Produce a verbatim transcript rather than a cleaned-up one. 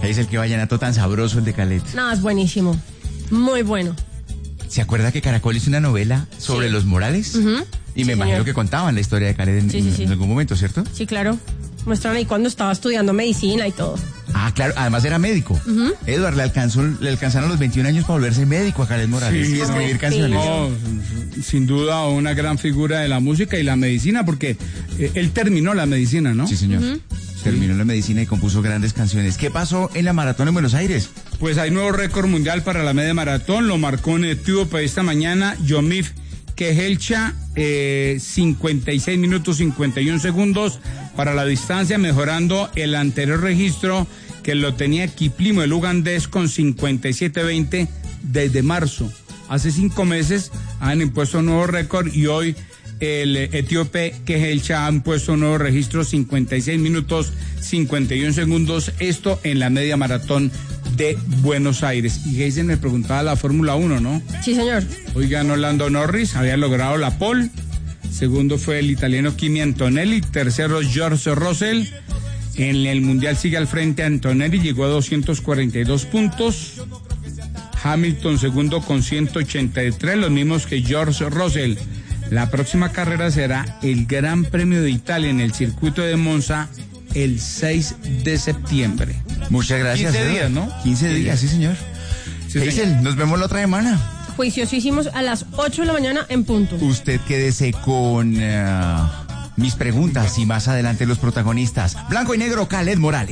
Es el que vallenato tan sabroso el de Khaled. No, es buenísimo. Muy bueno. ¿Se acuerda que Caracol hizo una novela sobre Sí. los Morales? Uh-huh. Y Sí, me imagino señor. que contaban la historia de Khaled en, Sí, sí, en- sí. en algún momento, ¿cierto? Sí, claro. Muestran ahí cuando estaba estudiando medicina y todo. Ah, claro, además era médico. Ujú. Edward, le, alcanzó, le alcanzaron los veintiún años para volverse médico a Khaled Morales Sí, y escribir sí. canciones. No, sin duda una gran figura de la música y la medicina, porque eh, él terminó la medicina, ¿no? Sí, señor. Terminó la medicina y compuso grandes canciones. ¿Qué pasó en la maratón en Buenos Aires? Pues hay nuevo récord mundial para la media maratón, lo marcó un etíope esta mañana, Yomif Kehelcha, eh, cincuenta y seis minutos cincuenta y uno segundos para la distancia, mejorando el anterior registro que lo tenía Kiplimo, el ugandés, con cincuenta y siete veinte desde marzo. Hace cinco meses han impuesto un nuevo récord y hoy el etíope Kehelcha ha impuesto un nuevo registro, cincuenta y seis minutos cincuenta y uno segundos, esto en la media maratón de Buenos Aires. Y Geisen me preguntaba la Fórmula uno, ¿no? Sí, señor. Hoy ganó Lando Norris, había logrado la pole. Segundo fue el italiano Kimi Antonelli. Tercero George Russell. En el Mundial sigue al frente Antonelli, llegó a doscientos cuarenta y dos puntos. Hamilton segundo con ciento ochenta y tres, los mismos que George Russell. La próxima carrera será el Gran Premio de Italia en el circuito de Monza el seis de septiembre. Muchas gracias. quince Edward. días, ¿no? quince días, sí, señor. Sí, Hazel, señor. nos vemos la otra semana. Juiciosísimos a las ocho de la mañana en punto. Usted quédese con eh, mis preguntas y más adelante los protagonistas. Blanco y negro, Khaled Morales.